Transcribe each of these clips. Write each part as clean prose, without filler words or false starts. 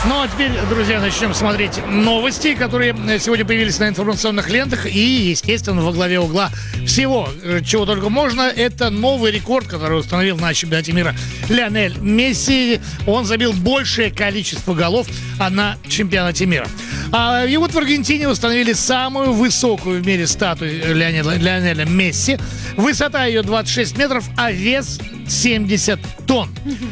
Ну, а теперь, друзья, начнем смотреть новости, которые сегодня появились на информационных лентах. И, естественно, во главе угла всего, чего только можно, это новый рекорд, который установил на чемпионате мира Лионель Месси. Он забил большее количество голов на чемпионате мира. И вот в Аргентине установили самую высокую в мире статую Лионеля Месси. Высота ее 26 метров, а вес 70 тонн.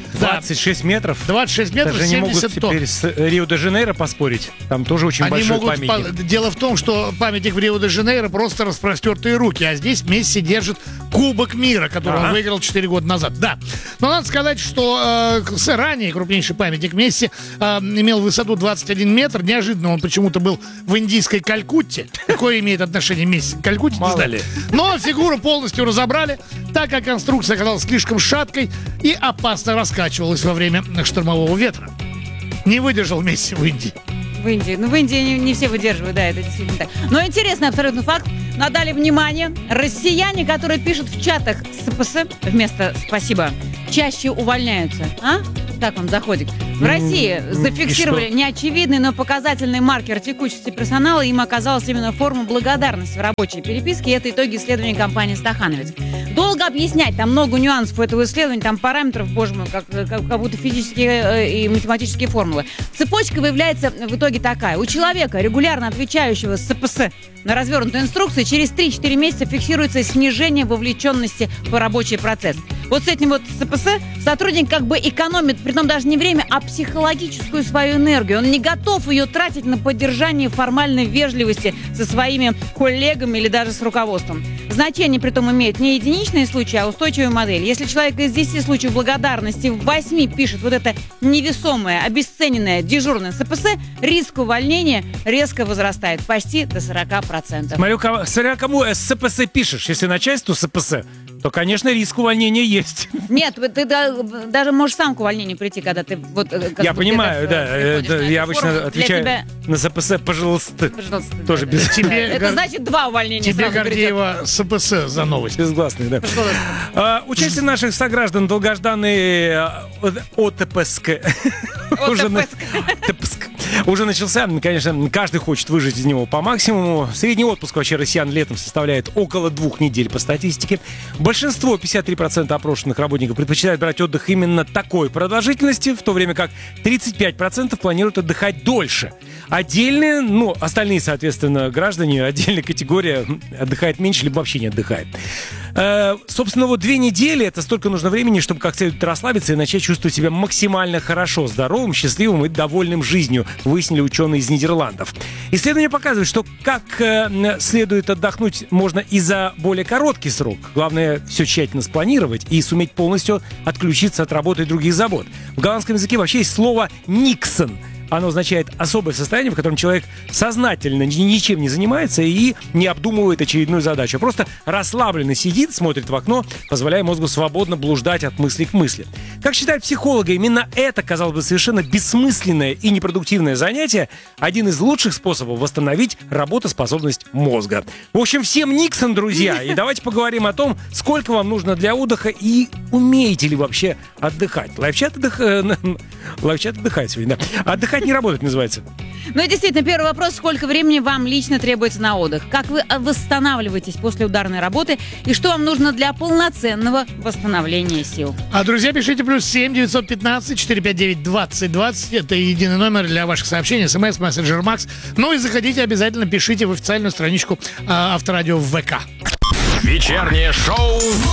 26 метров? 26 метров, даже 70 не могут тонн. теперь с Рио-де-Жанейро поспорить. Там тоже очень большой памятник. Дело в том, что памятник в Рио-де-Жанейро просто распростертые руки, а здесь Месси держит Кубок мира, который он выиграл 4 года назад. Да. Но надо сказать, что ранее крупнейший памятник Месси имел высоту 21 метр. Неожиданно он почему-то был в индийской Калькутте. Какое имеет отношение Месси к Калькутте, не знаю. Но фигуру полностью разобрали, так как конструкция оказалась слишком шаткой и опасно раскачивалась во время штормового ветра. Не выдержал Месси в Индии. В Индии не все выдерживают, да, это действительно так. Но интересный абсолютно факт. Надали внимание. Россияне, которые пишут в чатах СПС вместо «спасибо», чаще увольняются. А? Как вам заходит? В России зафиксировали неочевидный, но показательный маркер текучести персонала. Им оказалась именно форма благодарности в рабочей переписке. И это итоги исследования компании «Стахановец». Долго объяснять, там много нюансов у этого исследования, там параметров, боже мой, как будто физические и математические формулы. Цепочка выявляется в итоге такая. У человека, регулярно отвечающего СПС на развернутую инструкцию, через 3-4 месяца фиксируется снижение вовлеченности в рабочий процесс. Вот с этим вот СПС сотрудник как бы экономит, притом даже не время, а психологическую свою энергию. Он не готов ее тратить на поддержание формальной вежливости со своими коллегами или даже с руководством. Значение притом имеет не единичные случаи, а устойчивая модель. Если человек из 10 случаев благодарности в 8 пишет вот это невесомое, обесцененное, дежурное СПС, риск увольнения резко возрастает почти до 40%. Смотря кому СПС пишешь. Если начальству СПС, то, конечно, риск увольнения есть. Нет, ты даже можешь сам к увольнению прийти, когда ты... Я понимаю, да. Я обычно отвечаю на СПС «пожалуйста». Тоже без... Это значит 2 увольнения. Тебе, Гордеева, СПС за новость. Безгласный, да. Участие наших сограждан долгожданный ОТПСК уже начался. Конечно, каждый хочет выжить из него по максимуму. Средний отпуск вообще россиян летом составляет около 2 недель по статистике. Большинство, 53% опрошенных работников, предпочитают брать отдых именно такой продолжительности, в то время как 35% планируют отдыхать дольше. Отдельные, остальные, соответственно, граждане, отдельная категория отдыхает меньше, либо вообще не отдыхает. Собственно, 2 недели — это столько нужно времени, чтобы как следует расслабиться и начать чувствовать себя максимально хорошо, здоровым, счастливым и довольным жизнью, выяснили ученые из Нидерландов. Исследования показывают, что как следует отдохнуть можно и за более короткий срок. Главное все тщательно спланировать и суметь полностью отключиться от работы и других забот. В голландском языке вообще есть слово «никсон». Оно означает особое состояние, в котором человек сознательно ничем не занимается и не обдумывает очередную задачу. Просто расслабленно сидит, смотрит в окно, позволяя мозгу свободно блуждать от мысли к мысли. Как считают психологи, именно это, казалось бы, совершенно бессмысленное и непродуктивное занятие — один из лучших способов восстановить работоспособность мозга. В общем, всем Никсон, друзья, и давайте поговорим о том, сколько вам нужно для отдыха и умеете ли вообще отдыхать. Лайфчат отдыхает сегодня, да. Отдыхать не работать называется. Ну и действительно, первый вопрос: сколько времени вам лично требуется на отдых? Как вы восстанавливаетесь после ударной работы? И что вам нужно для полноценного восстановления сил? Друзья, пишите +7 915 459 2020. Это единый номер для ваших сообщений, смс, мессенджер Макс. Ну и заходите, обязательно пишите в официальную страничку Авторадио в ВК. Вечернее шоу